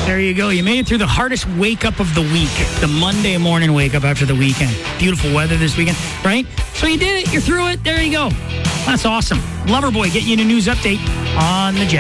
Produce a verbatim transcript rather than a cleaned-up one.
There you go. You made it through the hardest wake up of the week, the Monday morning wake up after the weekend. Beautiful weather this weekend, right? So you did it. You're through it. There you go. That's awesome. Loverboy getting you a news update on the Jet.